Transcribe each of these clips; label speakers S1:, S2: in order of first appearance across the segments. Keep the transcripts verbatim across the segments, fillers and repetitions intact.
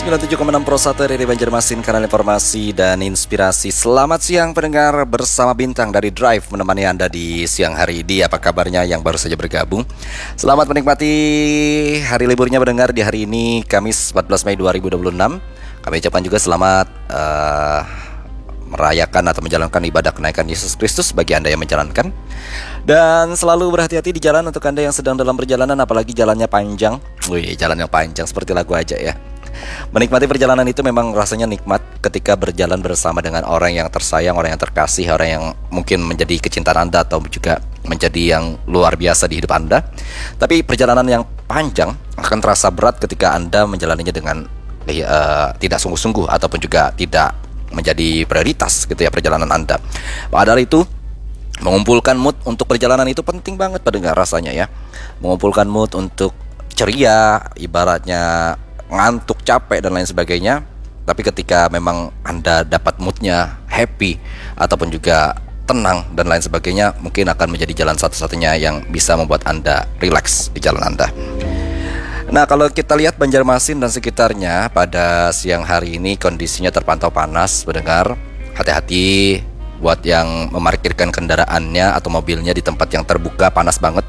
S1: sembilan puluh tujuh koma enam Pro satu R R I Banjarmasin, kanal informasi dan inspirasi. Selamat siang pendengar, bersama Bintang dari Drive menemani Anda di siang hari ini. Apa kabarnya yang baru saja bergabung? Selamat menikmati hari liburnya pendengar di hari ini, Kamis empat belas Mei dua ribu dua puluh enam. Kami ucapkan juga selamat uh, merayakan atau menjalankan ibadah kenaikan Yesus Kristus bagi Anda yang menjalankan. Dan selalu berhati-hati di jalan untuk Anda yang sedang dalam perjalanan, apalagi jalannya panjang. Wih, jalan yang panjang seperti lagu aja ya. Menikmati perjalanan itu memang rasanya nikmat ketika berjalan bersama dengan orang yang tersayang, orang yang terkasih, orang yang mungkin menjadi kecintaan Anda atau juga menjadi yang luar biasa di hidup Anda. Tapi perjalanan yang panjang akan terasa berat ketika Anda menjalaninya dengan uh, tidak sungguh-sungguh ataupun juga tidak menjadi prioritas gitu ya perjalanan Anda. Padahal itu mengumpulkan mood untuk perjalanan itu penting banget pendengar rasanya ya. Mengumpulkan mood untuk ceria, ibaratnya ngantuk, capek dan lain sebagainya. Tapi ketika memang Anda dapat moodnya happy ataupun juga tenang dan lain sebagainya, mungkin akan menjadi jalan satu-satunya yang bisa membuat Anda rileks di jalan Anda. Nah, kalau kita lihat Banjarmasin dan sekitarnya pada siang hari ini kondisinya terpantau panas pendengar. Hati-hati buat yang memarkirkan kendaraannya atau mobilnya di tempat yang terbuka, panas banget.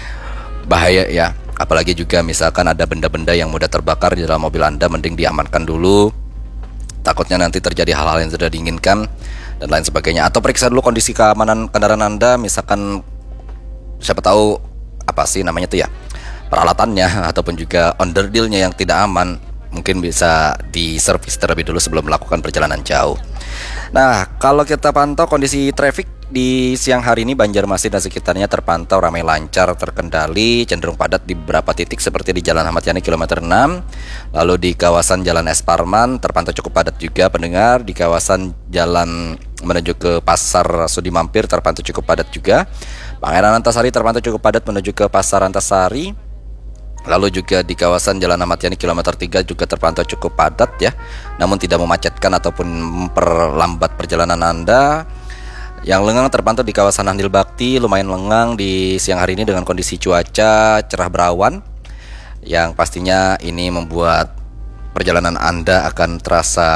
S1: Bahaya ya. Apalagi juga misalkan ada benda-benda yang mudah terbakar di dalam mobil Anda, mending diamankan dulu. Takutnya nanti terjadi hal-hal yang tidak diinginkan dan lain sebagainya. Atau periksa dulu kondisi keamanan kendaraan Anda. Misalkan siapa tahu apa sih namanya tuh ya, peralatannya ataupun juga onderdilnya yang tidak aman, mungkin bisa diservis terlebih dulu sebelum melakukan perjalanan jauh. Nah, kalau kita pantau kondisi traffic di siang hari ini, Banjarmasin dan sekitarnya terpantau ramai lancar, terkendali, cenderung padat di beberapa titik seperti di Jalan Ahmad Yani kilometer enam. Lalu di kawasan Jalan Es Parman terpantau cukup padat juga pendengar. Di kawasan jalan menuju ke Pasar Sudi Mampir terpantau cukup padat juga. Pangeran Antasari terpantau cukup padat menuju ke Pasar Antasari. Lalu juga di kawasan Jalan Ahmad Yani kilometer tiga juga terpantau cukup padat ya, namun tidak memacetkan ataupun memperlambat perjalanan Anda. Yang lengang terpantau di kawasan Handil Bakti, lumayan lengang di siang hari ini dengan kondisi cuaca cerah berawan, yang pastinya ini membuat perjalanan Anda akan terasa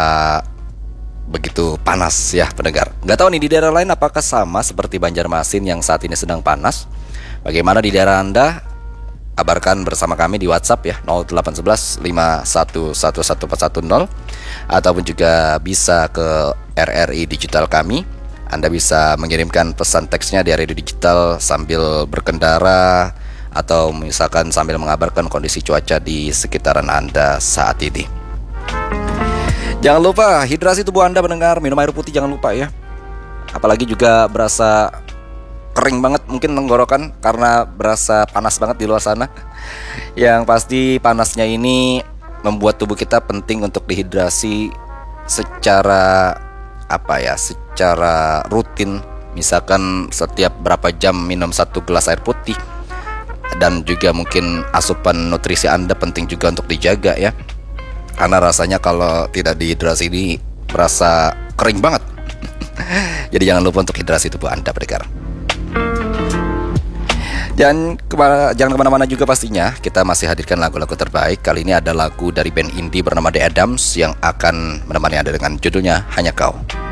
S1: begitu panas ya pendengar. Gak tahu nih di daerah lain apakah sama seperti Banjarmasin yang saat ini sedang panas. Bagaimana di daerah Anda? Kabarkan bersama kami di WhatsApp ya, nol delapan satu satu lima satu satu satu empat satu nol, ataupun juga bisa ke R R I Digital kami. Anda bisa mengirimkan pesan teksnya di radio digital sambil berkendara atau misalkan sambil mengabarkan kondisi cuaca di sekitaran Anda saat ini. Jangan lupa hidrasi tubuh Anda mendengar, minum air putih jangan lupa ya. Apalagi juga berasa kering banget mungkin tenggorokan karena berasa panas banget di luar sana. Yang pasti panasnya ini membuat tubuh kita penting untuk dihidrasi secara apa ya, secara rutin. Misalkan setiap berapa jam minum satu gelas air putih. Dan juga mungkin asupan nutrisi Anda penting juga untuk dijaga ya. Karena rasanya kalau tidak dihidrasi ini berasa kering banget. Jadi jangan lupa untuk hidrasi tubuh Anda pendengar. Dan kemana, jangan kemana-mana juga pastinya. Kita masih hadirkan lagu-lagu terbaik. Kali ini ada lagu dari band indie bernama The Adams yang akan menemani Anda dengan judulnya Hanya Kau.